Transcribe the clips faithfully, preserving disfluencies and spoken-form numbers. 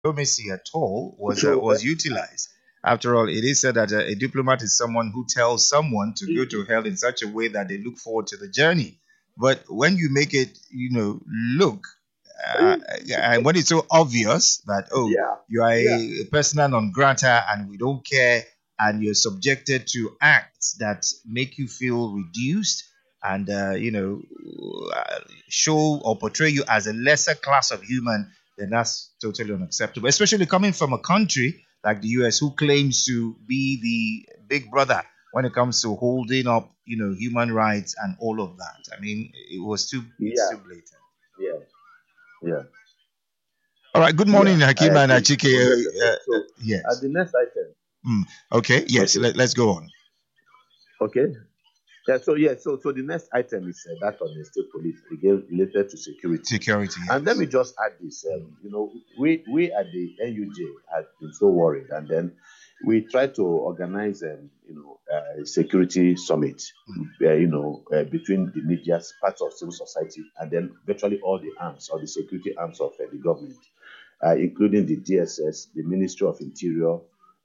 diplomacy at all was uh, So, uh, was utilized. After all, it is said that a, a diplomat is someone who tells someone to go to hell in such a way that they look forward to the journey. But when you make it, you know, look, uh, and when it's so obvious that, oh, yeah, you are yeah, a persona non grata and we don't care, and you're subjected to acts that make you feel reduced and uh, you know uh, show or portray you as a lesser class of human, then that's totally unacceptable, especially coming from a country like the U S who claims to be the big brother when it comes to holding up, you know, human rights and all of that. I mean, it was too, it's yeah, too blatant. yeah, yeah, All right. Good yeah. morning, I Hakim and agree. Achike. one Hundred Uh, percent. uh, So, at yes. the next item, Mm, okay. Yes. okay, Let, let's go on. okay. Yeah, so yeah, so so the next item is uh, that on the state police again related to security. Security. And let me Yes. just add this: Mm, um, you know, we we at the N U J have been so worried, and then we try to organize, um, you know, a security summit, mm, uh, you know, uh, between the media, parts of civil society, and then virtually all the arms or the security arms of uh, the government, uh, including the D S S, the Ministry of Interior,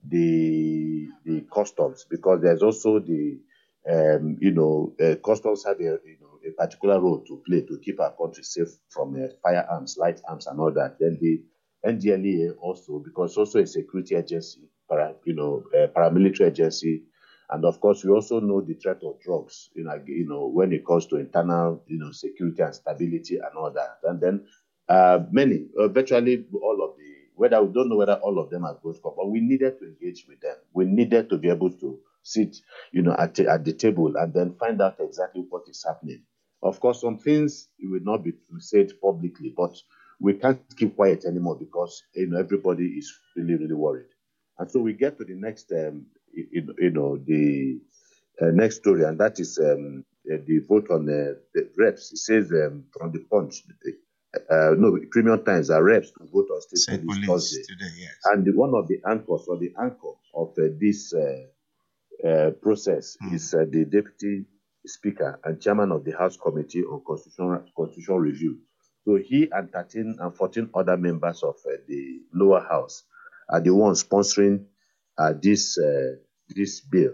the the customs, because there's also the um, you know, uh, customs have a you know a particular role to play to keep our country safe from uh, firearms, light arms, and all that. Then the N D L E A also, because also a security agency, para, you know, a paramilitary agency, and of course we also know the threat of drugs. You know, you know when it comes to internal, you know, security and stability and all that. And then uh, many, uh, virtually all of the, whether we don't know whether all of them are good for, but we needed to engage with them. We needed to be able to sit, you know, at, at the table and then find out exactly what is happening. Of course, some things will not be said publicly, but we can't keep quiet anymore because you know everybody is really, really worried. And so we get to the next, um, you, you know, the uh, next story, and that is um, uh, the vote on uh, the reps. It says um, from the punch, uh, no, Premium Times are reps to vote on state said police police Thursday. today. Yes. And the, one of the anchors or the anchor of uh, this uh, uh, process Mm, is uh, the deputy speaker and chairman of the House Committee on Constitutional, Constitutional Review. So he and thirteen and fourteen other members of uh, the lower house are the ones sponsoring uh, this uh, this bill.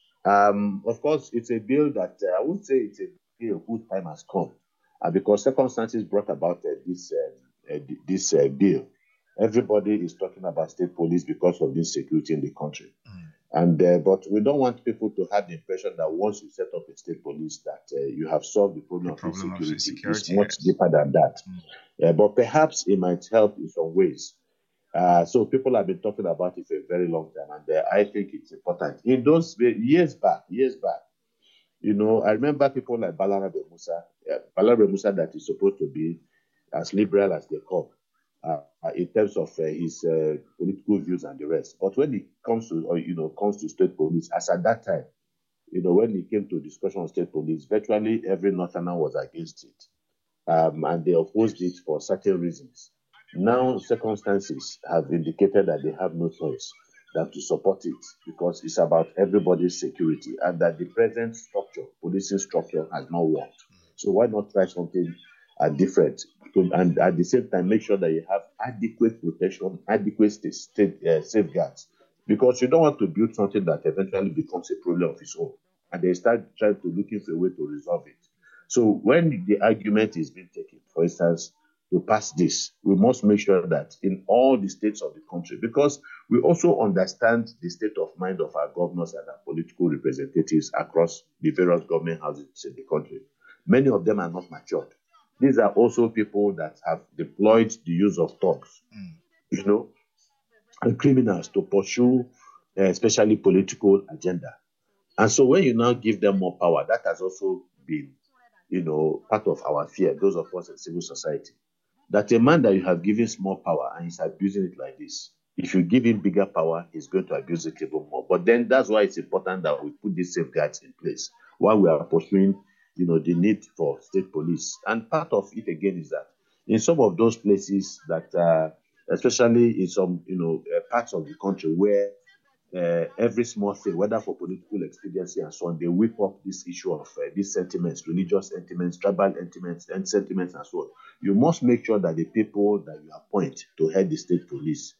Um, of course, it's a bill that uh, I would say it's a bill whose time has come, uh, because circumstances brought about uh, this uh, uh, this uh, bill. Everybody is talking about state police because of this security in the country, mm. and uh, but we don't want people to have the impression that once you set up a state police, that uh, you have solved the problem The of problem of insecurity. It's security. much Yes. deeper than that. Mm, Uh, but perhaps it might help in some ways. Uh, so people have been talking about it for a very long time, and uh, I think it's important. In those years back, years back, you know, I remember people like Balarabe Musa, uh, Balarabe Musa that is supposed to be as liberal as they come uh, uh, in terms of uh, his uh, political views and the rest. But when it comes to, or, you know, comes to state police, as at that time, you know, when it came to discussion on state police, virtually every Northerner was against it, um, and they opposed it for certain reasons. Now, circumstances have indicated that they have no choice than to support it because it's about everybody's security and that the present structure, policing structure, has not worked. So why not try something uh, different? To, and at the same time, make sure that you have adequate protection, adequate state, state uh, safeguards, because you don't want to build something that eventually becomes a problem of its own, and they start trying to looking for a way to resolve it. So when the argument is being taken, for instance, to pass this, we must make sure that in all the states of the country, because we also understand the state of mind of our governors and our political representatives across the various government houses in the country. Many of them are not matured. These are also people that have deployed the use of thugs, mm. you know, and criminals to pursue, uh, especially political agenda. And so when you now give them more power, that has also been, you know, part of our fear, those of us in civil society, that a man that you have given small power and he's abusing it like this, if you give him bigger power, he's going to abuse it even more. But then that's why it's important that we put these safeguards in place while we are pursuing, you know, the need for state police. And part of it again is that in some of those places that, uh, especially in some, you know, uh, parts of the country where uh, every small thing, whether for political expediency and so on, they whip up this issue of uh, these sentiments, religious sentiments, tribal sentiments, and sentiments and so on. You must make sure that the people that you appoint to head the state police